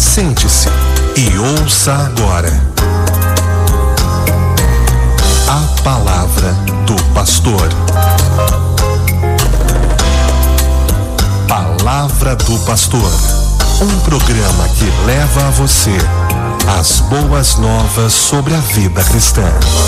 Sente-se e ouça agora a palavra do pastor. Palavra do Pastor, um programa que leva a você as boas novas sobre a vida cristã.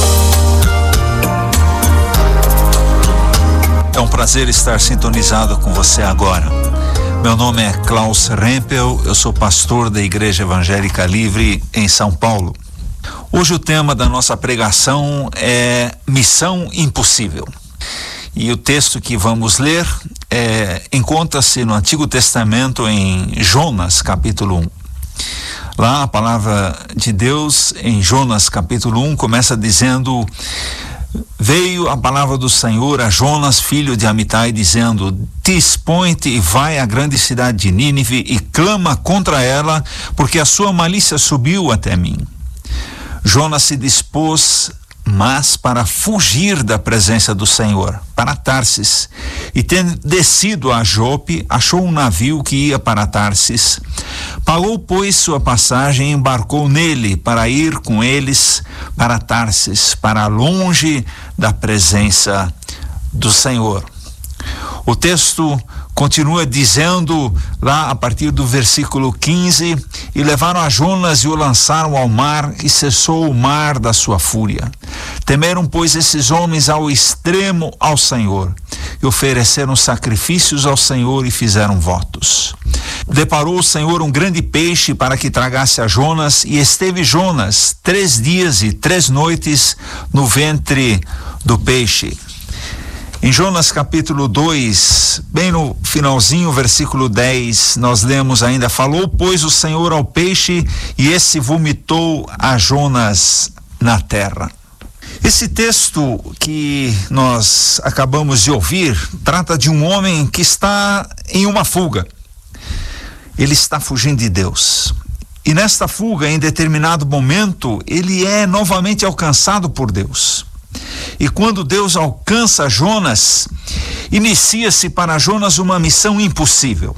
É um prazer estar sintonizado com você agora. Meu nome é Klaus Rempel, eu sou pastor da Igreja Evangélica Livre em São Paulo. Hoje o tema da nossa pregação é Missão Impossível. E o texto que vamos ler encontra-se no Antigo Testamento em Jonas, capítulo 1. Lá a palavra de Deus em Jonas, capítulo 1, começa dizendo: veio a palavra do Senhor a Jonas, filho de Amitai, dizendo: dispõe-te e vai à grande cidade de Nínive e clama contra ela, porque a sua malícia subiu até mim. Jonas se dispôs, mas para fugir da presença do Senhor, para Tarsis, e tendo descido a Jope, achou um navio que ia para Tarsis. Pagou, pois, sua passagem e embarcou nele para ir com eles para Tarsis, para longe da presença do Senhor. O texto continua dizendo lá a partir do versículo 15: e levaram a Jonas e o lançaram ao mar, e cessou o mar da sua fúria. Temeram, pois, esses homens ao extremo ao Senhor, e ofereceram sacrifícios ao Senhor e fizeram votos. Deparou o Senhor um grande peixe para que tragasse a Jonas, e esteve Jonas 3 dias e 3 noites no ventre do peixe. Em Jonas capítulo 2, bem no finalzinho, versículo 10, nós lemos ainda: falou, pois, o Senhor ao peixe, e esse vomitou a Jonas na terra. Esse texto que nós acabamos de ouvir trata de um homem que está em uma fuga. Ele está fugindo de Deus. E nesta fuga, em determinado momento, ele é novamente alcançado por Deus. E quando Deus alcança Jonas, inicia-se para Jonas uma missão impossível.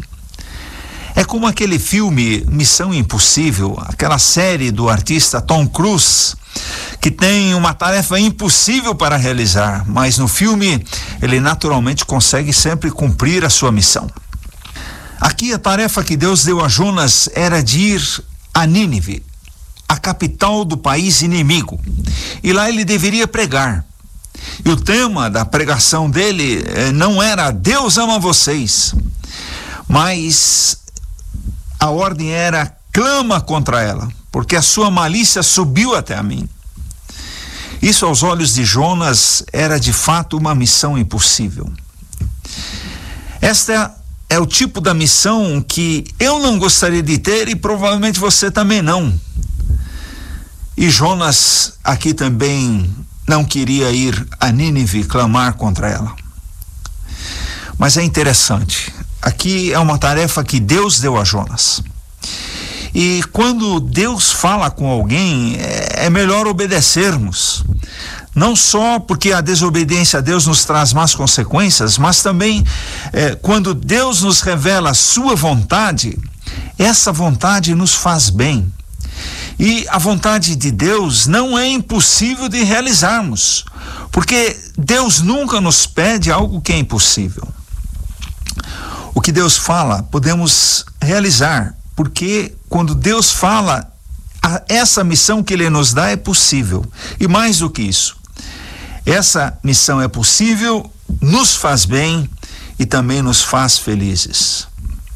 É como aquele filme Missão Impossível, aquela série do artista Tom Cruise, que tem uma tarefa impossível para realizar, mas no filme ele naturalmente consegue sempre cumprir a sua missão. Aqui a tarefa que Deus deu a Jonas era de ir a Nínive, a capital do país inimigo, e lá ele deveria pregar. E o tema da pregação dele não era Deus ama vocês, mas a ordem era clama contra ela, porque a sua malícia subiu até a mim. Isso aos olhos de Jonas era de fato uma missão impossível. Esta é o tipo da missão que eu não gostaria de ter e provavelmente você também não. E Jonas aqui também não queria ir a Nínive clamar contra ela. Mas é interessante, aqui é uma tarefa que Deus deu a Jonas. E quando Deus fala com alguém, é melhor obedecermos. Não só porque a desobediência a Deus nos traz más consequências, mas também quando Deus nos revela a sua vontade, essa vontade nos faz bem. E a vontade de Deus não é impossível de realizarmos, porque Deus nunca nos pede algo que é impossível. O que Deus fala, podemos realizar, porque quando Deus fala, essa missão que Ele nos dá é possível. E mais do que isso, essa missão é possível, nos faz bem e também nos faz felizes.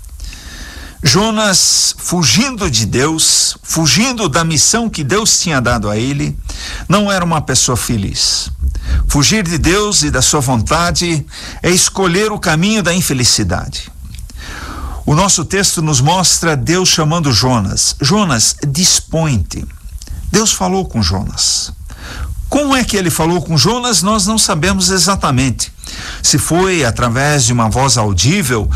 Jonas, fugindo de Deus, fugindo da missão que Deus tinha dado a ele, não era uma pessoa feliz. Fugir de Deus e da sua vontade é escolher o caminho da infelicidade. O nosso texto nos mostra Deus chamando Jonas. Jonas, dispõe-te. Deus falou com Jonas. Como é que ele falou com Jonas, nós não sabemos exatamente. Se foi através de uma voz audível